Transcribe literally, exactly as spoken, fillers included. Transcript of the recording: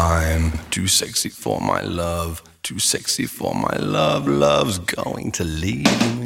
I'm too sexy for my love, too sexy for my love. Love's going to leave me.